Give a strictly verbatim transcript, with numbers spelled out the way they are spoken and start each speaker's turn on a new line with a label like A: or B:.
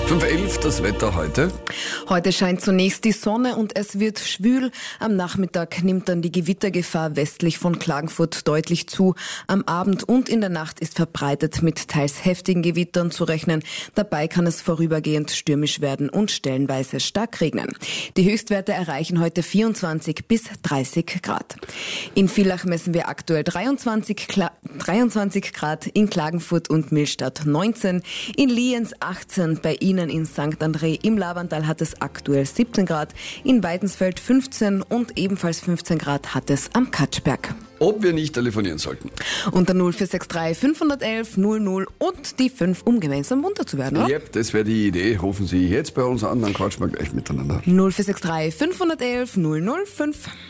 A: fünf Uhr elf, das Wetter heute.
B: Heute scheint zunächst die Sonne und es wird schwül. Am Nachmittag nimmt dann die Gewittergefahr westlich von Klagenfurt deutlich zu. Am Abend und in der Nacht ist verbreitet mit teils heftigen Gewittern zu rechnen. Dabei kann es vorübergehend stürmisch werden und stellenweise stark regnen. Die Höchstwerte erreichen heute vierundzwanzig bis dreißig Grad. In Villach messen wir aktuell dreiundzwanzig, Kla- dreiundzwanzig Grad, in Klagenfurt und Millstatt neunzehn, in Lienz achtzehn, bei Ihnen in Sankt André im Lavantal hat es aktuell siebzehn Grad, in Weidensfeld fünfzehn und ebenfalls fünfzehn Grad hat es am Katschberg.
A: Ob wir nicht telefonieren sollten.
B: Unter null vier sechs drei fünf eins eins null null und die fünf, um gemeinsam munter zu werden, oder?
A: Yep, das wäre die Idee. Rufen Sie jetzt bei uns an, dann quatschen wir gleich miteinander.
B: null vier sechs drei fünf eins eins null null fünf.